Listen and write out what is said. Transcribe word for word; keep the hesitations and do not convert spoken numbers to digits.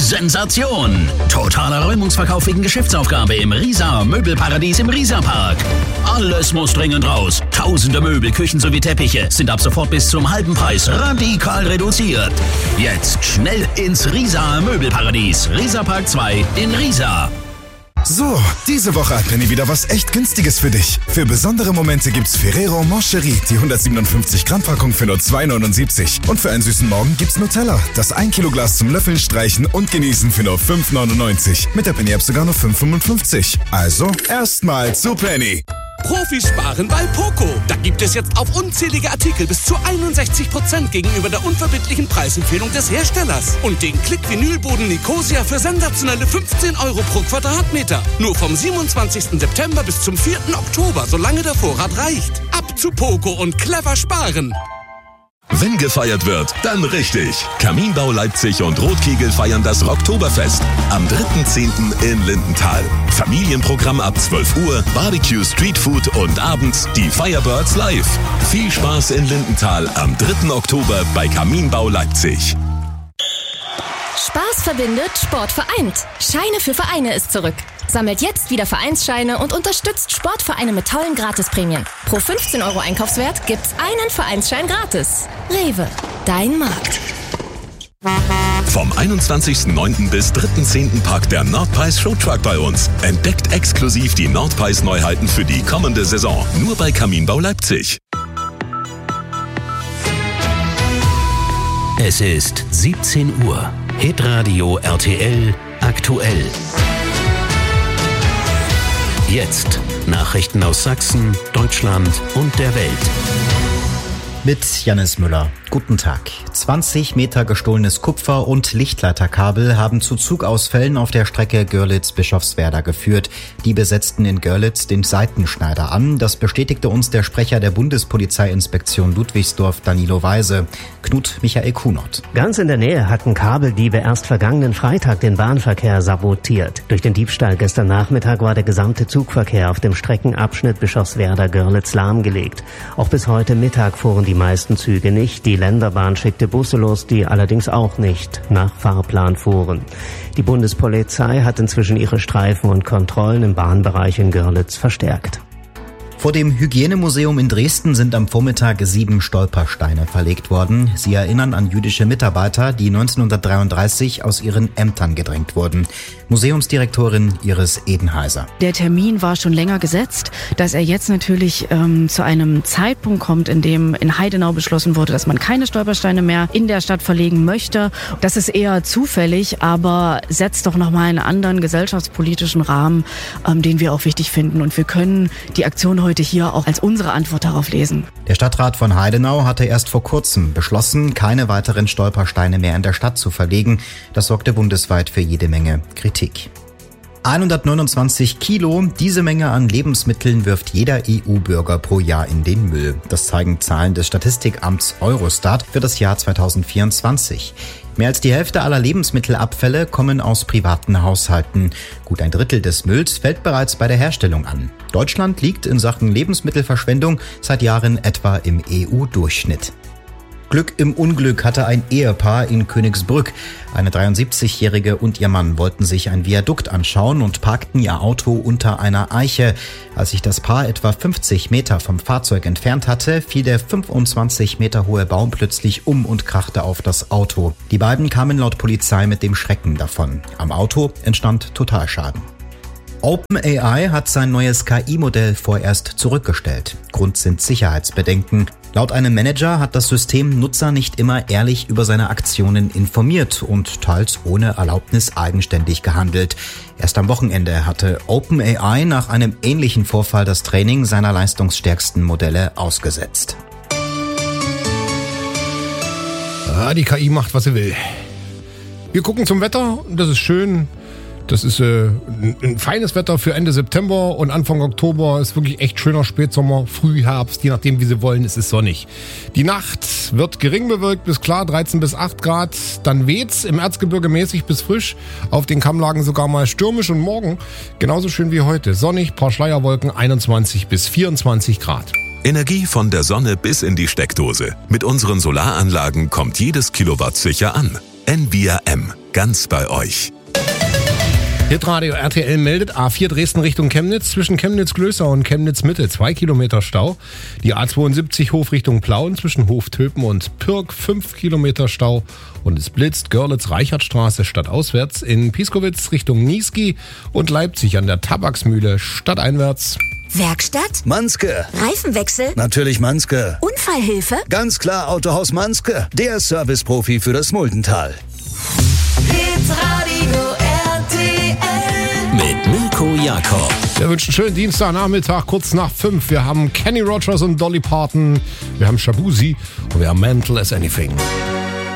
Sensation! Totaler Räumungsverkauf wegen Geschäftsaufgabe im Riesa Möbelparadies im Riesa-Park. Alles muss dringend raus. Tausende Möbel, Küchen sowie Teppiche sind ab sofort bis zum halben Preis radikal reduziert. Jetzt schnell ins Riesa Möbelparadies. Riesa-Park zwei in Riesa. So, diese Woche hat Penny wieder was echt Günstiges für dich. Für besondere Momente gibt's Ferrero Moncherie, die hundertsiebenundfünfzig Gramm Packung für nur zwei neunundsiebzig. Und für einen süßen Morgen gibt's Nutella, das ein Kilo Glas zum Löffeln, Streichen und Genießen für nur fünf neunundneunzig. Mit der Penny-App sogar nur fünf fünfundfünfzig. Also, erstmal zu Penny. Profis sparen bei Poco. Da gibt es jetzt auf unzählige Artikel bis zu einundsechzig Prozent gegenüber der unverbindlichen Preisempfehlung des Herstellers. Und den Klick-Vinylboden Nicosia für sensationelle fünfzehn Euro pro Quadratmeter. Nur vom siebenundzwanzigsten September bis zum vierten Oktober, solange der Vorrat reicht. Ab zu Poco und clever sparen. Wenn gefeiert wird, dann richtig. Kaminbau Leipzig und Rotkegel feiern das Rocktoberfest am dritten zehnten in Lindenthal. Familienprogramm ab zwölf Uhr, Barbecue, Streetfood und abends die Firebirds live. Viel Spaß in Lindenthal am dritten Oktober bei Kaminbau Leipzig. Spaß verbindet, Sport vereint. Scheine für Vereine ist zurück. Sammelt jetzt wieder Vereinsscheine und unterstützt Sportvereine mit tollen Gratisprämien. Pro fünfzehn Euro Einkaufswert gibt's einen Vereinsschein gratis. Rewe, dein Markt. Vom einundzwanzigsten neunten bis dritten zehnten parkt der Nordpreis Showtruck bei uns. Entdeckt exklusiv die Nordpreis-Neuheiten für die kommende Saison. Nur bei Kaminbau Leipzig. Es ist siebzehn Uhr. Hitradio R T L aktuell. Jetzt Nachrichten aus Sachsen, Deutschland und der Welt. Mit Jannis Müller. Guten Tag. zwanzig Meter gestohlenes Kupfer und Lichtleiterkabel haben zu Zugausfällen auf der Strecke Görlitz-Bischofswerda geführt. Die besetzten in Görlitz den Seitenschneider an. Das bestätigte uns der Sprecher der Bundespolizeiinspektion Ludwigsdorf, Danilo Weise. Knut Michael Kunert. Ganz in der Nähe hatten Kabeldiebe erst vergangenen Freitag den Bahnverkehr sabotiert. Durch den Diebstahl gestern Nachmittag war der gesamte Zugverkehr auf dem Streckenabschnitt Bischofswerda-Görlitz lahmgelegt. Auch bis heute Mittag fuhren die meisten Züge nicht. Die Länderbahn schickte Busse los, die allerdings auch nicht nach Fahrplan fuhren. Die Bundespolizei hat inzwischen ihre Streifen und Kontrollen im Bahnbereich in Görlitz verstärkt. Vor dem Hygienemuseum in Dresden sind am Vormittag sieben Stolpersteine verlegt worden. Sie erinnern an jüdische Mitarbeiter, die neunzehnhundertdreiunddreißig aus ihren Ämtern gedrängt wurden. Museumsdirektorin Iris Edenheiser. Der Termin war schon länger gesetzt, dass er jetzt natürlich ähm, zu einem Zeitpunkt kommt, in dem in Heidenau beschlossen wurde, dass man keine Stolpersteine mehr in der Stadt verlegen möchte. Das ist eher zufällig, aber setzt doch nochmal einen anderen gesellschaftspolitischen Rahmen, ähm, den wir auch wichtig finden. Und wir können die Aktion heute hier auch als unsere Antwort darauf lesen. Der Stadtrat von Heidenau hatte erst vor kurzem beschlossen, keine weiteren Stolpersteine mehr in der Stadt zu verlegen. Das sorgte bundesweit für jede Menge Kritik. hundertneunundzwanzig Kilo, diese Menge an Lebensmitteln wirft jeder E U-Bürger pro Jahr in den Müll. Das zeigen Zahlen des Statistikamts Eurostat für das Jahr zweitausendvierundzwanzig. Mehr als die Hälfte aller Lebensmittelabfälle kommen aus privaten Haushalten. Gut ein Drittel des Mülls fällt bereits bei der Herstellung an. Deutschland liegt in Sachen Lebensmittelverschwendung seit Jahren etwa im E U-Durchschnitt. Glück im Unglück hatte ein Ehepaar in Königsbrück. Eine dreiundsiebzigjährige und ihr Mann wollten sich ein Viadukt anschauen und parkten ihr Auto unter einer Eiche. Als sich das Paar etwa fünfzig Meter vom Fahrzeug entfernt hatte, fiel der fünfundzwanzig Meter hohe Baum plötzlich um und krachte auf das Auto. Die beiden kamen laut Polizei mit dem Schrecken davon. Am Auto entstand Totalschaden. OpenAI hat sein neues K I-Modell vorerst zurückgestellt. Grund sind Sicherheitsbedenken. Laut einem Manager hat das System Nutzer nicht immer ehrlich über seine Aktionen informiert und teils ohne Erlaubnis eigenständig gehandelt. Erst am Wochenende hatte OpenAI nach einem ähnlichen Vorfall das Training seiner leistungsstärksten Modelle ausgesetzt. Ah, die K I macht, was sie will. Wir gucken zum Wetter, das ist schön. Das ist äh, ein feines Wetter für Ende September und Anfang Oktober ist wirklich echt schöner Spätsommer, Frühherbst, je nachdem wie Sie wollen, es ist sonnig. Die Nacht wird gering bewölkt bis klar, dreizehn bis acht Grad, dann weht's im Erzgebirge mäßig bis frisch, auf den Kammlagen sogar mal stürmisch und morgen genauso schön wie heute, sonnig, paar Schleierwolken, einundzwanzig bis vierundzwanzig Grad. Energie von der Sonne bis in die Steckdose. Mit unseren Solaranlagen kommt jedes Kilowatt sicher an. N V R M, ganz bei euch. Hitradio R T L meldet A vier Dresden Richtung Chemnitz, zwischen Chemnitz-Glößau und Chemnitz-Mitte zwei Kilometer Stau. Die A zweiundsiebzig Hof Richtung Plauen, zwischen Hoftöpen und Pirk fünf Kilometer Stau. Und es blitzt Görlitz-Reichertstraße stadtauswärts in Pieskowitz Richtung Niesky und Leipzig an der Tabaksmühle stadteinwärts. Werkstatt? Manske. Reifenwechsel? Natürlich Manske. Unfallhilfe? Ganz klar Autohaus Manske. Der Serviceprofi für das Muldental. Hitradio R T L mit Mirko Jakob. Wir wünschen einen schönen Dienstagnachmittag, kurz nach fünf. Wir haben Kenny Rogers und Dolly Parton, wir haben Shabuzi und wir haben Mental as Anything.